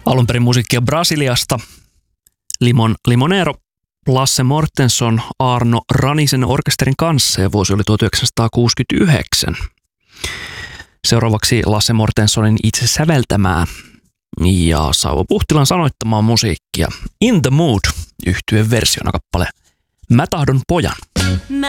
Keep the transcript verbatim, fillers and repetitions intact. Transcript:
Alun perin musiikkia Brasiliasta. Limon, Limonero, Lasse Mortenson, Arno Ranisen orkesterin kanssa ja vuosi oli tuhatyhdeksänsataakuusikymmentäyhdeksän. Seuraavaksi Lasse Mortensonin itse säveltämää ja Sauvo Puhtilan sanoittamaa musiikkia. In the Mood -yhtyeen versiona kappale Mä tahdon pojan.